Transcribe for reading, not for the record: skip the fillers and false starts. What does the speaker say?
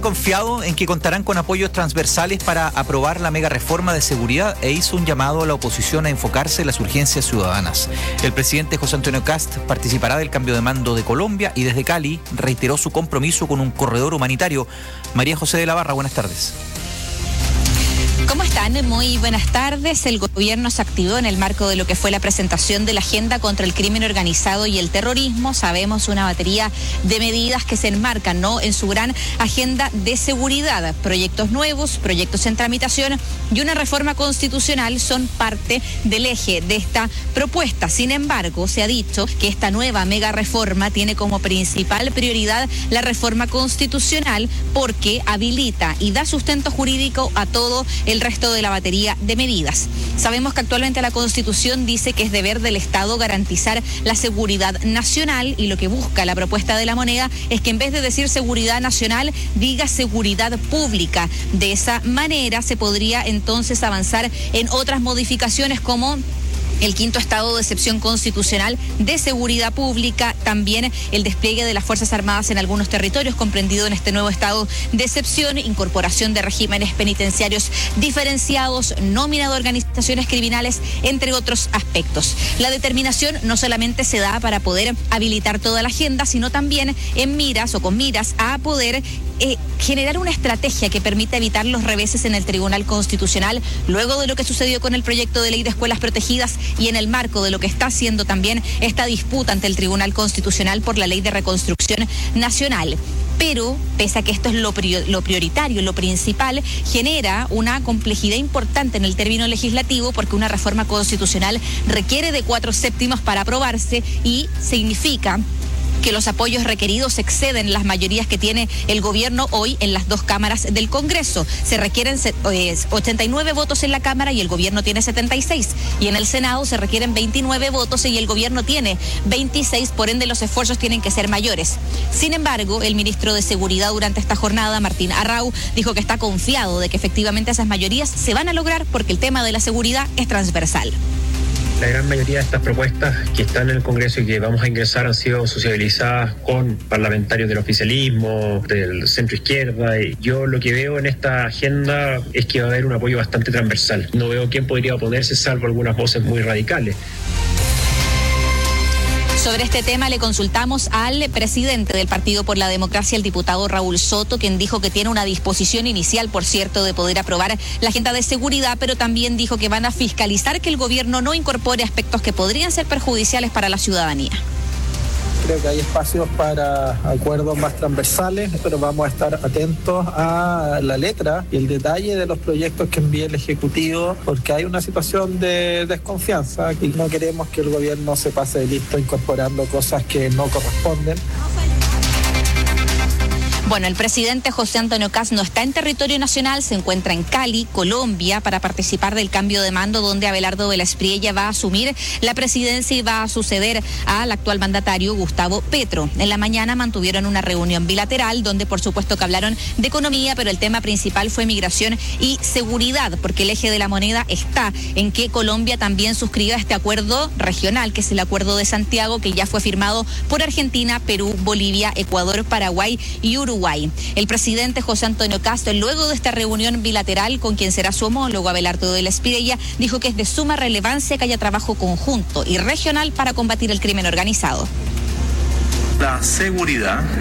confiado en que contarán con apoyos transversales para aprobar la mega reforma de seguridad e hizo un llamado a la oposición a enfocarse en las urgencias ciudadanas. El presidente José Antonio Kast participará del cambio de mando de Colombia y desde Cali reiteró su compromiso con un corredor humanitario. María José de la Barra, buenas tardes. ¿Cómo están? Muy buenas tardes. El gobierno se activó en el marco de lo que fue la presentación de la agenda contra el crimen organizado y el terrorismo. Sabemos una batería de medidas que se enmarcan, ¿no?, en su gran agenda de seguridad. Proyectos nuevos, proyectos en tramitación y una reforma constitucional son parte del eje de esta propuesta. Sin embargo, se ha dicho que esta nueva mega reforma tiene como principal prioridad la reforma constitucional porque habilita y da sustento jurídico a todo el resto de la batería de medidas. Sabemos que actualmente la Constitución dice que es deber del Estado garantizar la seguridad nacional y lo que busca la propuesta de la moneda es que en vez de decir seguridad nacional, diga seguridad pública. De esa manera se podría entonces avanzar en otras modificaciones como el quinto estado de excepción constitucional de seguridad pública, también el despliegue de las Fuerzas Armadas en algunos territorios comprendido en este nuevo estado de excepción, incorporación de regímenes penitenciarios diferenciados, nómina de organizaciones criminales, entre otros aspectos. La determinación no solamente se da para poder habilitar toda la agenda, sino también en miras o con miras a poder generar una estrategia que permita evitar los reveses en el Tribunal Constitucional, luego de lo que sucedió con el proyecto de ley de escuelas protegidas y en el marco de lo que está haciendo también esta disputa ante el Tribunal Constitucional por la Ley de Reconstrucción Nacional. Pero, pese a que esto es lo prioritario, lo principal, genera una complejidad importante en el término legislativo porque una reforma constitucional requiere de 4/7 para aprobarse y significa que los apoyos requeridos exceden las mayorías que tiene el gobierno hoy en las dos cámaras del Congreso. Se requieren 89 votos en la Cámara y el gobierno tiene 76. Y en el Senado se requieren 29 votos y el gobierno tiene 26, por ende los esfuerzos tienen que ser mayores. Sin embargo, el ministro de Seguridad durante esta jornada, Martín Arrau, dijo que está confiado de que efectivamente esas mayorías se van a lograr porque el tema de la seguridad es transversal. La gran mayoría de estas propuestas que están en el Congreso y que vamos a ingresar han sido sociabilizadas con parlamentarios del oficialismo, del centro izquierda. Y yo lo que veo en esta agenda es que va a haber un apoyo bastante transversal. No veo quién podría oponerse salvo algunas voces muy radicales. Sobre este tema le consultamos al presidente del Partido por la Democracia, el diputado Raúl Soto, quien dijo que tiene una disposición inicial, por cierto, de poder aprobar la agenda de seguridad, pero también dijo que van a fiscalizar que el gobierno no incorpore aspectos que podrían ser perjudiciales para la ciudadanía. Creo que hay espacios para acuerdos más transversales, pero vamos a estar atentos a la letra y el detalle de los proyectos que envíe el Ejecutivo, porque hay una situación de desconfianza y no queremos que el gobierno se pase de listo incorporando cosas que no corresponden. Bueno, el presidente José Antonio Kast no está en territorio nacional, se encuentra en Cali, Colombia, para participar del cambio de mando donde Abelardo de la Espriella va a asumir la presidencia y va a suceder al actual mandatario Gustavo Petro. En la mañana mantuvieron una reunión bilateral donde por supuesto que hablaron de economía, pero el tema principal fue migración y seguridad, porque el eje de la moneda está en que Colombia también suscriba este acuerdo regional, que es el Acuerdo de Santiago, que ya fue firmado por Argentina, Perú, Bolivia, Ecuador, Paraguay y Uruguay. El presidente José Antonio Kast, luego de esta reunión bilateral con quien será su homólogo Abelardo de la Espriella, dijo que es de suma relevancia que haya trabajo conjunto y regional para combatir el crimen organizado. La seguridad